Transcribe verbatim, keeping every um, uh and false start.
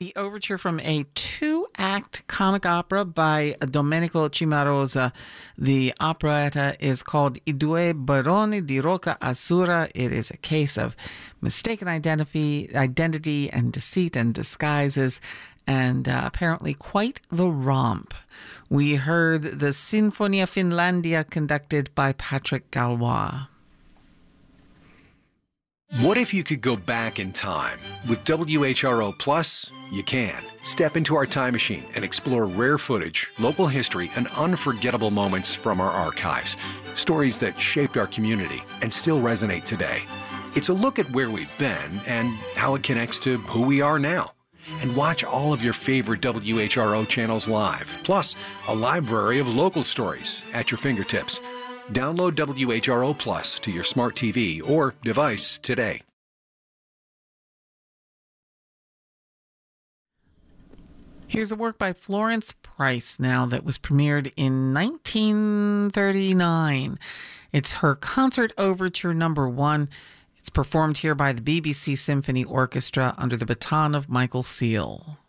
The overture from a two-act comic opera by Domenico Cimarosa. The operetta is called I due baroni di Rocca Azzurra. It is a case of mistaken identity, identity and deceit and disguises, and uh, apparently quite the romp. We heard the Sinfonia Finlandia conducted by Patrick Galois. What if you could go back in time? With W H R O Plus, you can. Step into our time machine and explore rare footage, local history, and unforgettable moments from our archives. Stories that shaped our community and still resonate today. It's a look at where we've been and how it connects to who we are now. And watch all of your favorite W H R O channels live, plus a library of local stories at your fingertips. Download W H R O Plus to your smart T V or device today. Here's a work by Florence Price now that was premiered in nineteen thirty-nine. It's her concert overture number one. It's performed here by the B B C Symphony Orchestra under the baton of Michael Seal.